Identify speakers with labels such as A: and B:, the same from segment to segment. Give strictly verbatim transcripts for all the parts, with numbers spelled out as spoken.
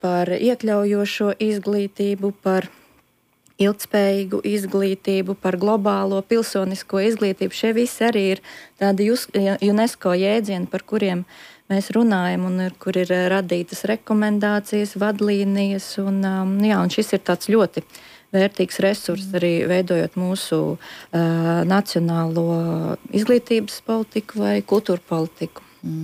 A: par iekļaujošo izglītību, par ilgtspējīgu izglītību, par globālo pilsonisko izglītību. Šie visi arī ir tādi UNESCO jēdzieni, par kuriem mēs runājam un kur ir radītas rekomendācijas, vadlīnijas. Un, jā, un šis ir tāds ļoti vērtīgs resurss arī veidojot mūsu uh, nacionālo izglītības politiku vai kultūra politiku.
B: Mm.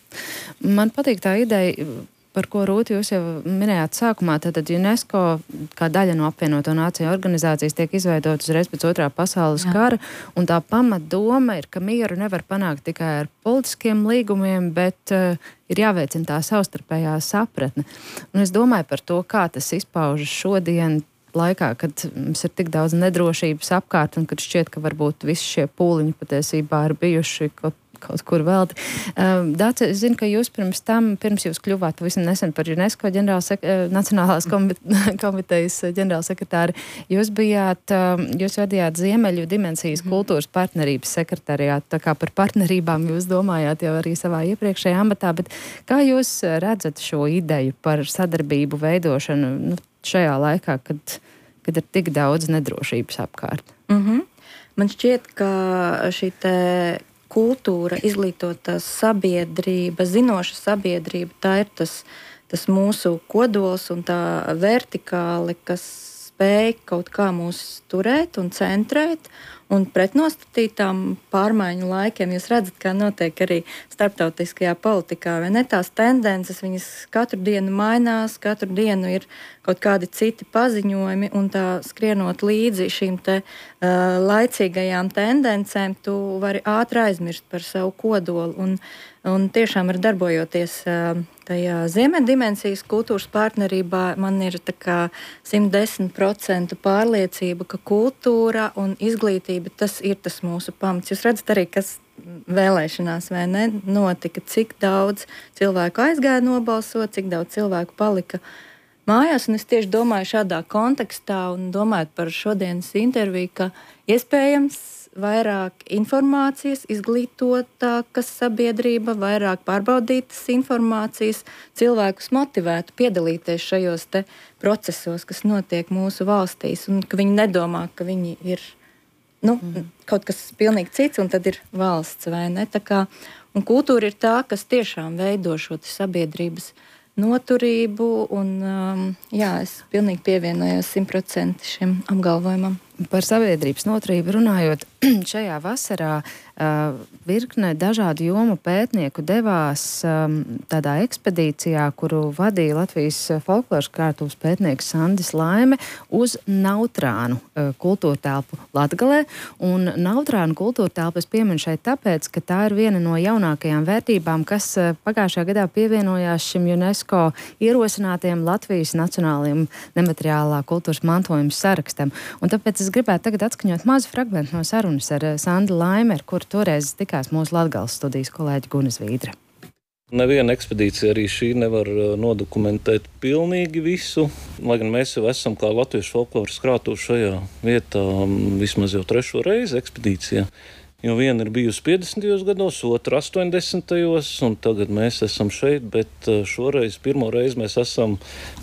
B: Man patīk tā ideja, par ko, Rūta, jūs jau minējāt sākumā, tad UNESCO kā daļa no apvienoto nāciju organizācijas tiek izveidot uzreiz pēc otrā pasaules Jā. kara, un tā pamatdoma ir, ka mieru nevar panākt tikai ar politiskiem līgumiem, bet uh, ir jāveicina tā savstarpējā sapratne. Un es domāju par to, kā tas izpaužas šodien laikā, kad mums ir tik daudz nedrošības apkārt un kad šķiet, ka varbūt visi šie pūliņi patiesībā ir bijuši kaut kaut kur vēl. Uh, Dāce, es zinu, ka jūs pirms tam, pirms jūs kļuvāt visam nesen par UNESCO ģenerālsek- Nacionālās komitejas ģenerālsekretāri, jūs bijāt, uh, jūs vadījāt Ziemeļu dimensijas mm. kultūras partnerības sekretariātu, tā kā par partnerībām jūs domājāt jau arī savā iepriekšējā amatā, bet kā jūs redzat šo ideju par sadarbību veidošanu nu, šajā laikā, kad, kad ir tik daudz nedrošības apkārt?
A: Mm-hmm. Man šķiet, ka šī te kultūra, izglītotā sabiedrība, zinoša sabiedrība, tā ir tas, tas mūsu kodols un tā vertikāli, kas spēj kaut kā mūs turēt un centrēt un pretnostatītām pārmaiņu laikiem. Jūs redzat, kā notiek arī starptautiskajā politikā, vai ne? Tās tendences, viņas katru dienu mainās, katru dienu ir kaut kādi citi paziņojumi, un tā skrienot līdzi šīm te uh, laicīgajām tendencēm, tu vari ātri aizmirst par savu kodolu. Un, un tiešām ir darbojoties uh, tajā Ziemeļdimensijas kultūras partnerībā, man ir tā kā simt desmit procenti pārliecība, ka kultūra un izglītība, tas ir tas mūsu pamats. Jūs redzat arī, kas vēlēšanās vai ne notika, cik daudz cilvēku aizgāja nobalsot, cik daudz cilvēku palika mājās, un es tieši domāju šādā kontekstā un domājot par šodienas interviju, ka iespējams vairāk informācijas, izglītotākas sabiedrība, vairāk pārbaudītas informācijas cilvēkus motivētu piedalīties šajos te procesos, kas notiek mūsu valstīs, un ka viņi nedomā, ka viņi ir nu, mm. kaut kas pilnīgi cits, un tad ir valsts, vai ne? Tā kā, un kultūra ir tā, kas tiešām veido šo sabiedrības noturību, un um, jā, es pilnīgi pievienojos simt procenti šim apgalvojumam.
B: Par sabiedrības noturību runājot, šajā vasarā uh, virkne dažādu jomu pētnieku devās um, tādā ekspedīcijā, kuru vadīja Latvijas folkloras krātuves pētnieks Sandis Laime uz Nautrānu uh, kultūrtelpu Latgalē. Un Nautrānu kultūrtelpu es pieminu šeit tāpēc, ka tā ir viena no jaunākajām vērtībām, kas uh, pagājušajā gadā pievienojās šim UNESCO ierosinātiem Latvijas nacionālajiem nemateriālā kultūras mantojuma sarakstam. Un tāpēc es gribētu tagad atskaņot mazu fragmentu no sarunas ar Sandu Laimeru, kur toreiz tikās mūsu Latgales studijas kolēģi Guna Zvīdra.
C: Neviena ekspedīcija arī šī nevar nodokumentēt pilnīgi visu, lai gan mēs jau esam kā Latviešu folkloras krātuve šajā vietā vismaz jau trešo reizi ekspedīcijā. Jo viena ir bijusi piecdesmitajos gados, otra astoņdesmitajos, un tagad mēs esam šeit, bet šoreiz, pirmo reizi mēs esam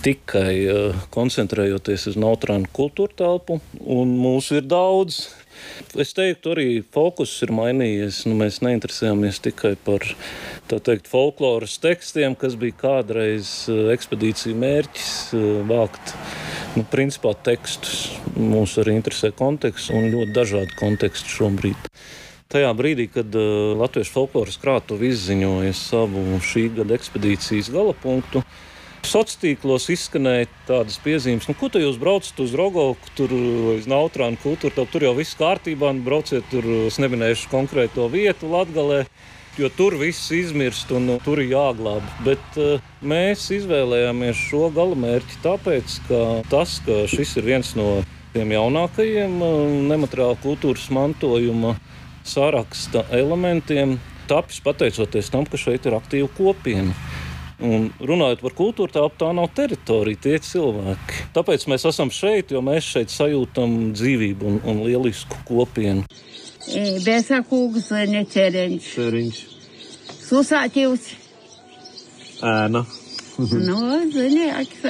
C: tikai koncentrējoties uz Nautrānu kultūrtelpu, un mūsu ir daudz. Es teiktu, arī fokus ir mainījies. Nu, mēs neinteresējamies tikai par, tā teikt, folkloras tekstiem, kas bija kādreiz ekspedīcija mērķis vākt, nu, principā tekstus. Mūs arī interesē konteksts un ļoti dažādi konteksti šobrīd. Tajā brīdī, kad uh, Latviešu folkloras krātuve izziņoja savu šī gada ekspedīcijas galapunktu, sociālos izskanēja tādas piezīmes, nu, ko te jūs braucat uz Rogovku, tur uz Nautrānu kultūru, tur jau viss kārtībā, nu, brauciet tur, es neminēšu konkrēto vietu Latgalē, jo tur viss izmirst un uh, tur ir jāglāb. Bet uh, mēs izvēlējāmies šo galamērķi tāpēc, ka tas, ka šis ir viens no tiem jaunākajiem uh, nemateriāla kultūras mantojuma saraksta elementiem, tapis pateicoties tam, ka šeit ir aktīva kopiena. Un runājot par kultūru, tā, tā nav teritorija, tie cilvēki. Tāpēc mēs esam šeit, jo mēs šeit sajūtam dzīvību un, un lielisku kopienu.
D: Bēsā kūgas vai ne ceriņš?
C: Ceriņš.
D: Susātīvs?
C: Ēna.
D: Nu, zini,